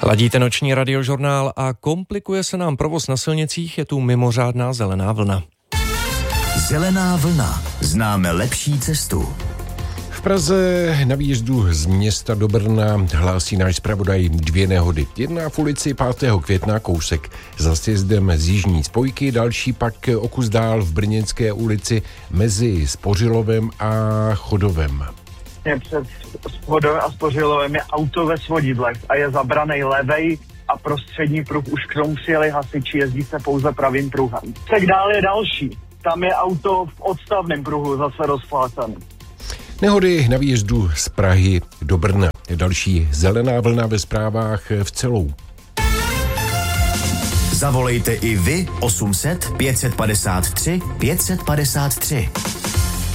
Ladíte noční radiožurnál a komplikuje se nám provoz na silnicích, je tu mimořádná zelená vlna. Zelená vlna. Známe lepší cestu. V Praze na výjezdu z města do Brna hlásí náš zpravodaj 2 nehody. Jedna v ulici 5. května, kousek za sjezdem z jižní spojky, další pak o kus dál v Brněnské ulici mezi Spořilovem a Chodovem. Před Schodem a Spořilovem je auto ve svodidlech a je zabraný levej a prostřední pruh. Už k tomu přijeli hasiči, jezdí se pouze pravým pruhem. Tak dál je další. Tam je auto v odstavném pruhu zase rozplácané. Nehody na výjezdu z Prahy do Brna. Další zelená vlna ve zprávách v celou. Zavolejte i vy 800 553 553.